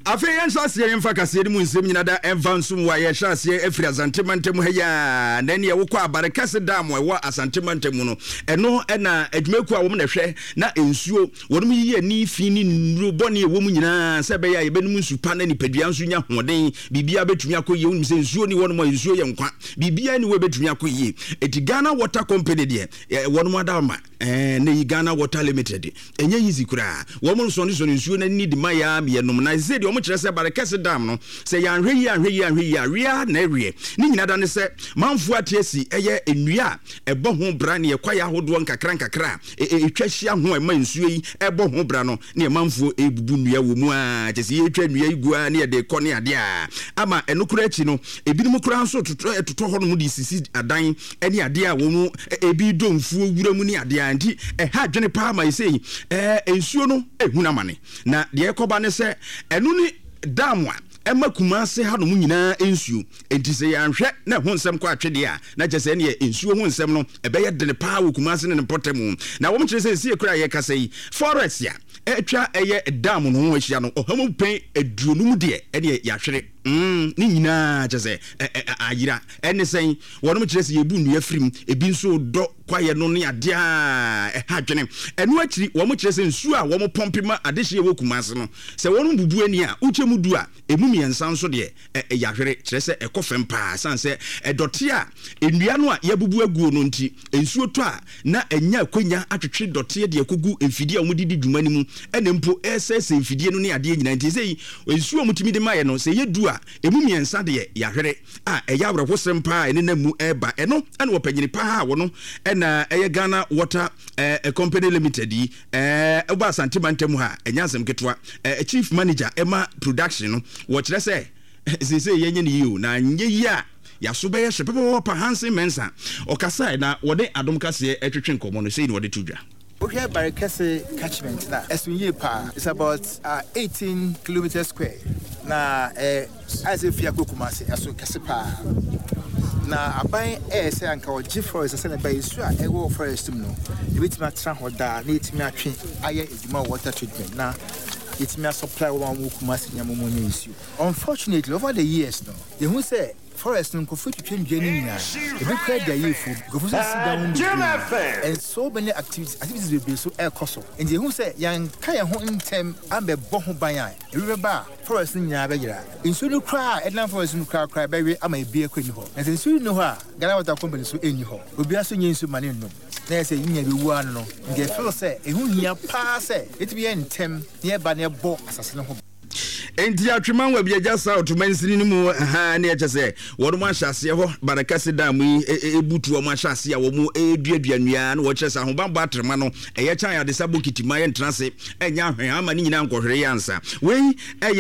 Afeyan Sasia in Fakasi Munsimina Evansum Waya Shasia Efria Santimantem Heya Neni Awukwa Barakasi Dam wa Asantimantemuno eno ena edmeku a wo na hwe na ensuo wonum ye ni fini nuru boni wo mu nyina se be ya ye benum supa na nipadua nso nya hoden bibia betumi akoye wonum se ensuo ni wonum ensuo ye nkwa bibia ni we betumi akoye eti Ghana Water Company de wonum adama na Ghana Water Limited enye yizi kura wo mu so ensuo na ni de maya me nom na ze de wo mu kire se Barakasi Dam no se ya hwe ya na ewie ni nyina da ne se manfo atiesi eye enua ebo ho bra ne kwaya hodo nkakra etwahia ho ema nsuo yi ebo ho bra no ne manfo ebubu nua wo mu a tese etwa nua igua ne de kɔ ne ade a ama enokura achi no ebinim kura nso toto ho no mu di sisi adan ene ade a wo mu ebi domfuo wura mu ne ade a nti ha dwene pa ma isei ensuo no ehuna mane na de ekoba ne se enu ni damwa Emma Kumase ha no mu nyina ensuo enti se ya nhwe na ho nsem kwa atwede a na kyese ne ensuo ho nsem no ebeye de ne pa wo Kumase ne potemu na wo mkyere se sie kura ye kasa yi forest ya etwa eye dam no ho ahia no ohamu pen eduonum de ene ya hwere ni nyina kyese ayira ene sen wonom kyere se yebu nua firim ebi nso do kwaye no ne ade a ha dwene enu akiri wo mkyere se nsuo a wo mo pompima adehye wo Kumase no se wonom bubu ani a uchemu du a miensan so de ya hwere kire se ekofem pa sanse edote a enua no a yabubu aguo no nti ensuo to a na enya akonya atwetwe dote de akogu emfidie a omudidi dwumani mu ene mpo esese emfidie no ne ade nyina nti sei ensuo mutimi de maye no se yedu a emu miensa de ya hwere a eya abrahosem pa ene na mu eba eno ene wopanyini pa wo no ena eye Ghana Water Company Limited oba Santimantem ha enya asem ketwa chief manager Emma Production no kire se yenye ni you na nye ya ya so be hye pepe pa Hansen Mensa okasa na wode adom kase etwetwe nkomo no sei ni wode tudwa okay Barakasi catchment na esunye pa it's about 18 kilometers square na as if ya Kumase aso kase pa na aban say anka o forest say na by su a ewo forest no ebitima tra hoda na etimi atwe aye eduma water treatment na it's me supply one Kumase nyamomonye issue. Unfortunately, over the years now, they who say forest no fit to change any na. The big crowd they youthful go for sit down and so many activities will be so air coso. And they who say young kaya ho intem ambe boho ban remember forest nya be gira. In so no cry and forest no cry baby am a be akoni ho. And so you know ha Ghana Water Company so eni ho. Obi aso nyin so mane no. Na say nya be wu ano no. Nge feel say ehu hia pa say it be entem nearby ne bo asase no ho. Enti atweman wa bia jasa otomansini ni mu ha na yechese wonum ahyase ho Barakasi Dam yi ebutu o mu ahyase a wo mu eduaduanua na wo kyerese ahobamba atrema no eye chan ya de sabokiti maye ntrase enya hwen ama ni nyina nkohwere yansa we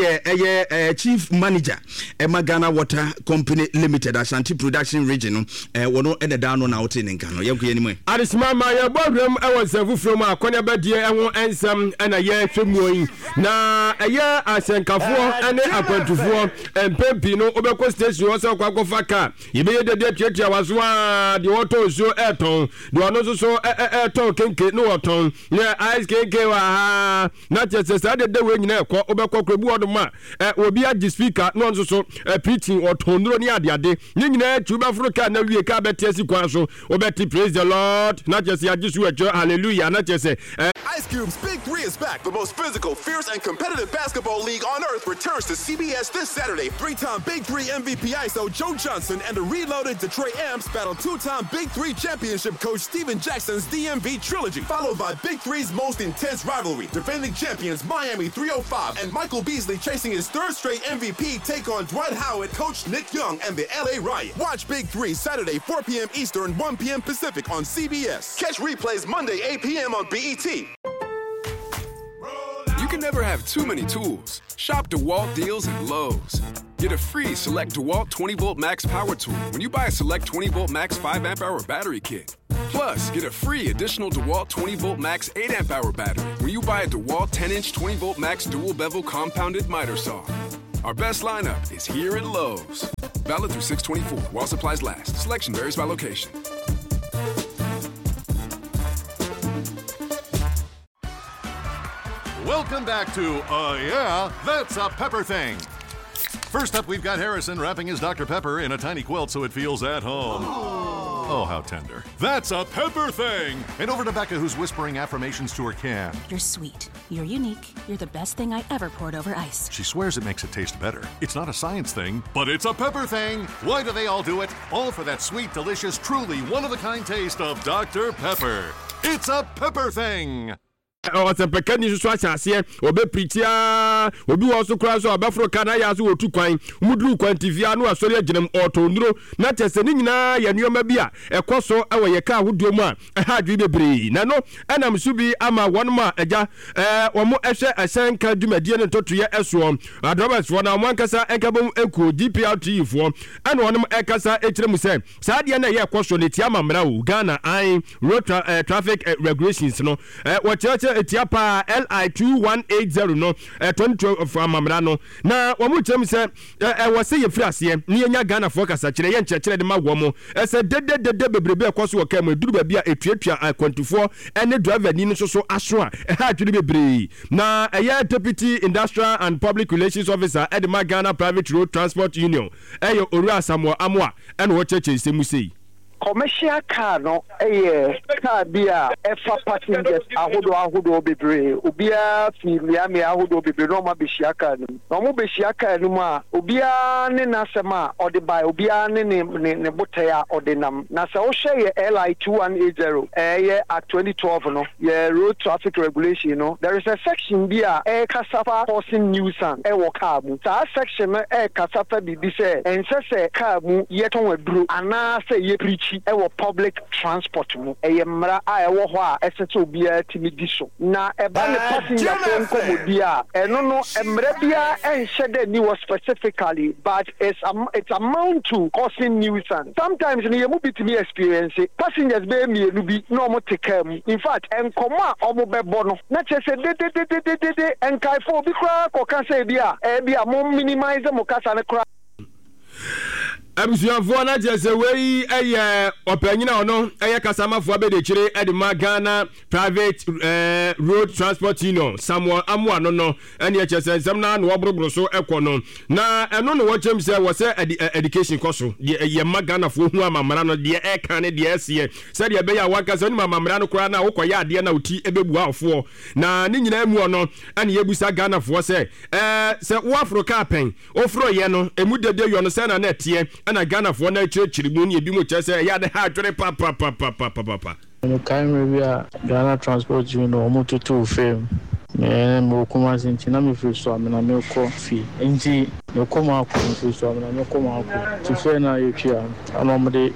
eye chief manager Emma Ghana Water Company Limited Ashanti Production Region wono ededa no na wote ne nka no yakue ni mu adesima ma ya bodwem ewansafu from akonya badie eho ensam na ye hwemuoyi na eye asenkafo ane akwantufuo empempi no obekọ station so kwakofa ka yebeye de tietia waso a de woto so eton de ono so eton kenke no woton ne ice kenke wa ha na chese sa de we nyina ekọ obekọ krebu odoma obi agi speaker no nso so preaching otondro ni ade ni nyina tuba Africa na wie ka betesi kwan so obeti praise the Lord na chese agi so echo hallelujah na chese Ice Cube's Big 3 is back. The most physical, fierce, and competitive basketball league on earth returns to CBS this Saturday. 3-time Big 3 MVP ISO Joe Johnson and the reloaded Detroit Amps battle 2-time Big 3 championship coach Steven Jackson's DMV trilogy, followed by Big 3's most intense rivalry. Defending champions Miami 305 and Michael Beasley chasing his third straight MVP take on Dwight Howard, coach Nick Young, and the LA Riot. Watch Big 3 Saturday 4 p.m. Eastern, 1 p.m. Pacific on CBS. Catch replays Monday 8 p.m. on BET. You can never have too many tools. Shop DeWalt deals at Lowe's. Get a free Select DeWalt 20-volt max power tool when you buy a Select 20-volt max 5-amp-hour battery kit. Plus, get a free additional DeWalt 20-volt max 8-amp-hour battery when you buy a DeWalt 10-inch 20-volt max dual-bevel compounded miter saw. Our best lineup is here at Lowe's. Valid through 6/24 while supplies last. Selection varies by location. Welcome back to Yeah, That's a Pepper Thing. First up, we've got Harrison wrapping his Dr. Pepper in a tiny quilt so it feels at home. Oh, how tender. That's a Pepper Thing. And over to Becca, who's whispering affirmations to her can. You're sweet. You're unique. You're the best thing I ever poured over ice. She swears it makes it taste better. It's not a science thing, but it's a Pepper Thing. Why do they all do it? All for that sweet, delicious, truly one-of-a-kind taste of Dr. Pepper. It's a Pepper Thing. Ɔsɛ pɛkɛni nso ahyɛ obe pritia obi wɔ so kura so abɛforo kana ya so otu kwan muduru kwantivia no asɔre agyinam ɔtɔnduro na kyɛsɛ ne nyinaa yɛ nneɛma bi a ɛkɔ so ɛwɔ yɛ ka ahodoɔ mu a ɛha adwi bebree na no ɛnam so bi ama wɔn ma agya wɔn ɛhwɛ ɛhyɛn ka dwumadie ne ntotoyɛ ɛsoɔ adrɔbɛsfoɔ na wɔn ankasa ɛnkabom ekuo GPRT foɔ ɛna wɔn ɛkasa ɛkyerɛ mu sɛ saa adeɛ na ɛyɛ ɛkɔ so ne tia mamra o Ghana road traffic regulations no wɔkyerɛkyerɛ etiapa LI 2180 no 2012 amamra no na wɔn kyerɛm sɛ ɛwɔ sɛ yɛfiri aseɛ ne yɛnya Ghana fo kasa kyerɛ yɛn kyerɛkyerɛ de ma wɔ mo ɛsɛ dede bebrebe ɛkɔ so wɔ kam duru baabi a etuatua akwantufoɔ ɛne driver ni no so aso a ɛha atwere bebree na ɛyɛ deputy industrial and public relations officer ɛde ma Ghana Private Road Transport Union ɛyɛ Owura Samuel Amoa ɛna wɔkyerɛkyerɛ sɛmu sei commercial car no car bia efa passengers ahodo bebre obia fi miami ahodo bebre no ma behia car no mo behia car no ma obia ne nasema ode buy obia ne botaya ode nam na se wo hye LI 2180 ye at 2012 no ye road traffic regulation no there is a section bia kasafa causing nuisance wo car mu sa section no kasafa bibi se ense se car mu ye ton waduro ana se ye preach ewo public transport mu eyemra a ewo ho a esese obia timi diso na eba ne passenger phone komodi a eno no emra bia enhye ni was specifically but it's amount to causing nuisance sometimes ni yemu bitimi experience passengers be mienu bi no mo take mu in fact enkomo a omo bebo no na chese de enkaifo obi kra ko kan say bia mo minimize mo kasa ne kra abusuafoɔ na kyerɛ wei ɛyɛ ɔpanyina ɔno ɛyɛ kasamafoɔ abɛdekyire ɛde ma Ghana Private Road Transport Union Samuel Amoa no ɛne ɛkyerɛ sɛ nsɛm na wɔboroboro so ɛkɔ no na ɛno ne wɔkyerɛm sɛ wɔ sɛ education kɔ so deɛ ɛyɛ ma Ghanafoɔ hu amamara no deɛ ɛka ne deɛ ɛseɛ sɛdeɛ ɛbɛyɛ a wakasa wonim amamara no koraa na wokɔyɛ adeɛ na woti ɛbɛbua afoɔ na ne nyinaa mu ɔno ɛne yɛbusa Ghanafoɔ sɛ woaforo kaa pɛn woforo yɛ no ɛmu dede yɔ no sɛ na ɛteɛ ana Ghana for na chiri mu ne bi mu kyerɛ sɛ ya de ha twere pa no camera bia Ghana Transport Union omo tutu fam mo kuma sintina me free so amena me ko fi nti me koma ko free so amena me koma ko to fe na yetwa ana mo de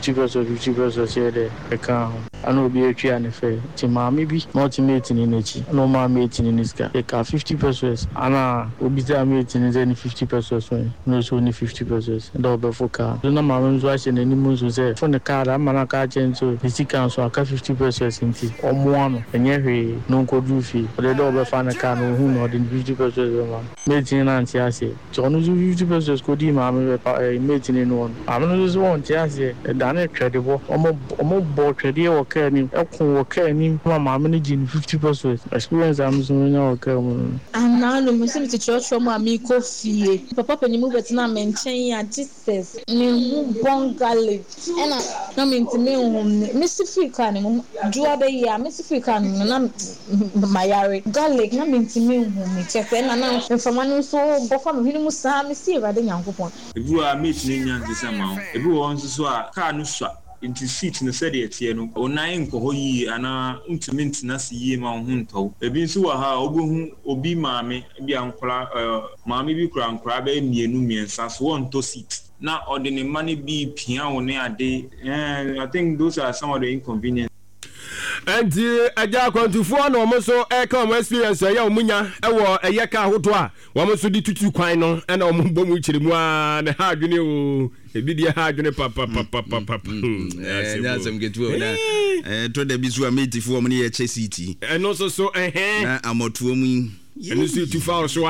50% say de eka ana obi etwa ne fe ti maami bi multimate ni nechi no maami etini ni ska eka 50% ana obi ta maami etini ze ni 50% no so ni 50% ndo be foka na maami nzo ahye na ni mu nzo say for ne car amana ka chenso isika nso aka 50% nti omo ano enye hwe no nkodu fi de do be fa na car no hu no de 50% ma metini na nti ase so no 50% ko di maami be metini no amano zo won ti ase da na twedebo omo bo twede wo car ni ekon wo car ni maami ni gin 50% experience am so nya wo car mu ana no mo se mi ti church mo ami ko fie papa panimu betina menchen ya Jesus ni hu bongale ena na mentime hu Mr. Mo jua be ya Mr. na mayare garlic na mentime hu me chefe na mfama no so bofa me hinu musa me si rade nyankopon ebu a meet ni nyanze sama ebu won so a car no swa into seat no said it no onan nko yi ana ntumi ntina se yi ma ho nto ebi nso wa ha obohu obi maame bi ankora maame bi kura ankora ba miensa so won to seat na ordinary money be pia woni ade I think those are some of the inconvenience and aja kwantufo na omo so come experience ya omunya ewo eyeka hodo a omo so di tutu kwan no na omo bomu chirimu a na ha adwene o ebi dia ha adwene papa ya sem getu na to da bisu ametifo omo ne ye che city no so na amotuo mu ɛno so tu fa so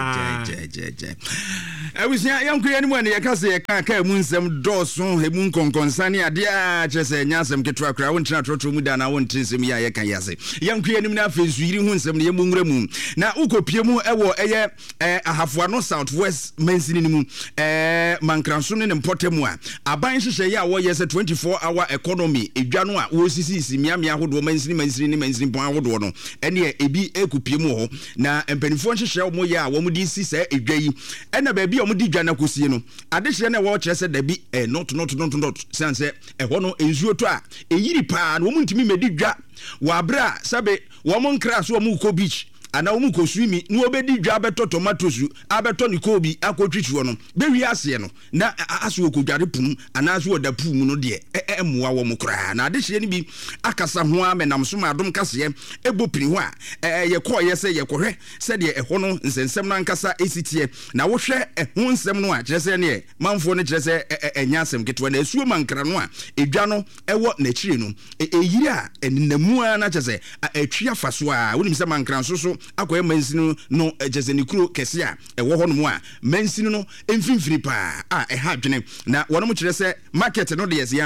awusia yankuri ani mu ne yakase yaka mu nsɛm dɔɔso emu nkonkonsane ade a kyerɛ nya asɛm ketwa kra wontina trotro mu da na wontin nsɛm ya yɛka yase yankuri ani mu na afensu yiri hu nsɛm ne yemu nwura mu na ukopie mu ɛwɔ ɛyɛ ahafoa no southwest mansini ni mu mankranso ne mpɔtemu a aban hyehyɛ ya wo yɛ 24 hour economy edwa no a wo sisi miamia hodo mansini pon ahodo no ɛne ebi ekopie mu ho na mpanifo hyehyɛ mo yɛ a wo mu di si sɛ edwa yi ɛna ba bi o mu di dwa na kosie no ade hye na wo kyerɛ sɛ da bi not sense ɛhɔ no enzuo to a eyiri pa na wo mu ntimi medi dwa wa bra sabe wo mu nkra so wo mu ko beach ana wo mu ko swimi no obedi dwa beto tomatoes abeto ni ko bi akotwitwo no be wi ase no na aso okudware pum ana aso oda pum no de emoa wo mu kra na ade hye ni bi akasa ho amenam so madom kase ebo piri ho a ye ko ye se ye kohwe se de eho no nsensem na nkasa esitie na wo hwe ho nsem no a kire se ne manfo no kire se enya asem ketwa na esuo mankra no a edwa no ewo na chire no eyiri a eninamu a na kire se atwia faso a wonim se mankra so akoye mansinu no ejese nikuro kese a ewo ho no mu a mansinu no emfimfiri pa a eha dwene na wono mu kire se market no de yesi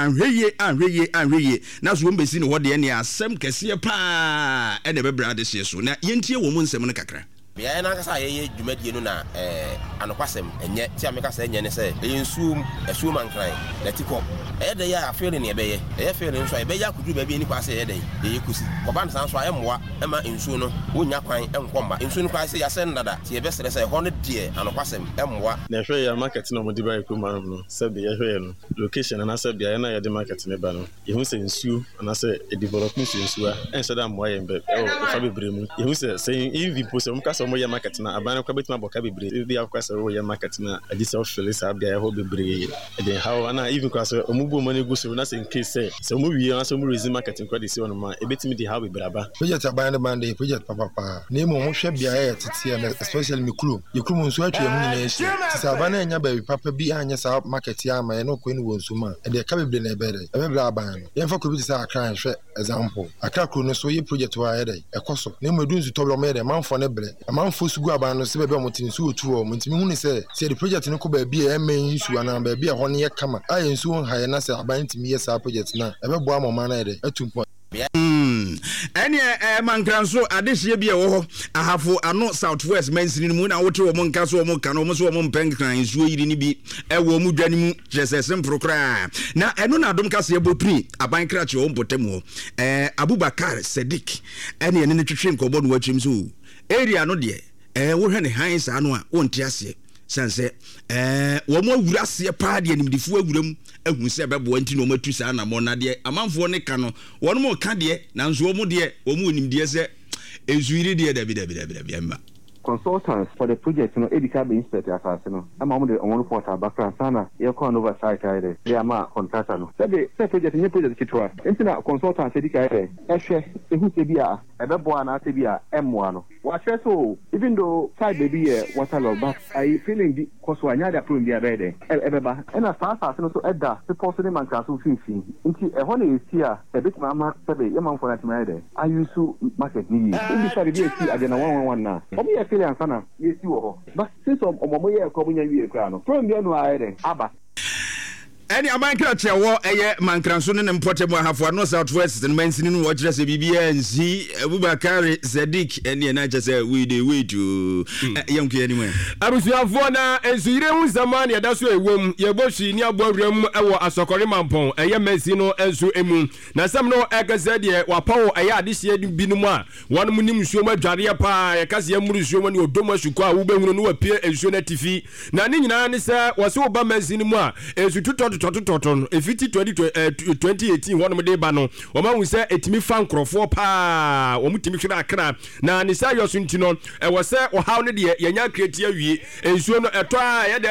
anhweye na so mbesi no ho de ne asem kese pa ene bebra de hye so na yentie wo mu nsem no kakra bia na kasa ye dwumadie no na anokwasem enye ti ameka sa enye ne se ensuum esuum ankran na tiko de ya afere ne ebeye fere nso ebeye akudu ba bi ni kwase ye dey ye kusi koban san so ayemmoa ema ensuo no wonya kwan enkomba ensuo no kwase ya sen dada ti ebe sere se ho no de anokwasem emmoa na hwe ya market no mo di ba ekuma no se be ye hwe no location na se bia na ye de market ne ba no ye hu se ensuo na se development ensuo a ense da mmoa ye mbe fa bebre mu ye hu se ev post mo kasa mo ye market na abana kwa betima boka bebre bi akwasa wo ye market na agisa ofele sa bia ye ho bebre then how na even kwasa omubo money go so na se in case say mo wi na so mo raise market kwa de se on ma ebetimi di how bebraba project abana bande project papa na mo ho hwe bia ye tete na especially mikro yekru nso atwa mu na ye se abana nya ba papa bi anya sa market ya ma ye no ko ni wonso ma e de ka bebre na ebere abana ye fa ko bi se akran hwe example akra kro no so ye project wa ye de ekoso na mo dunzu to blo me de manfo ne bre manfo sugu abana no se be mo tin su otu o mo ntimi hu ni se the project no ko ba bi e men nsu ana ba bi e ho ne ye kama aye nsu ha ye na se abana ntimi ye sa project na ebe bo amoma na de atumpo ene mankranso adehye bia wo ho ahafo ano southwest mansini mu na wote wo monka so wo monka no mo so wo mpenkran nsuo yiri ni bi ewo mu dwani mu jesesem prokra na eno na adom kase ebopri aban krache wo mpotemu Abubakar Sadiq ene ne twetwe nkobo no watwim so area no de wo hwe ne han sa no a wonte ase sense wo mo awura ase pa de animdifo awuram ahu se bebo anti no matu sa na mo na de amanfo ne ka no wono mo ka de na nso wo mo de wo mo nimdie se ezuiri de dabi emma consultants for the project no edika be inspector asase no ama mo de on report abakra sana ye call oversight ide they ama contractor no say project ni project kitwa entina consultants edika ide ehwe ehu se bia ebebo ana se bia emmoa no wa hwe so even though side baby water log back I feeling the cause wa nya da problem bia bede ebeba ena asase no so eda people so man ka so finfin nti eho na esi a ebit mama sebe ye man for na ide ayusu market ni ndi side bi esi ade na 111 na obi ye ansana yesi wo ho but since omomo ye ko munya wie kra no from bia no ayede aba eni abankra chewo eye mankranso ne mpotemu ahafo no southwest ne mansini no wojira se bibia nzi Abubakar Sadiq eni na je se we dey wait to yanku anyway abusuafo na ensuyire hu zaman ya daso ewom ye boshi ni abowrem ewo asokore mampon eye mansi no enso emu na sam no ekase de wapawo eye adehye binumu a won mu nim nsuo madware pa ye kase ye muru nsuo ne odomo asuko a wo behunu no wapie ensuo na tifi na ni nyina ne se wose oba mansi ni mu a ensu tutoton efiti 2018 wono de ba no wo ma hu se etimi fa nkrofo pa wo mutimi hwera akra na ne sa yoso ntino e wo se wo haw ne de yenya create awie ensuo no eto a ye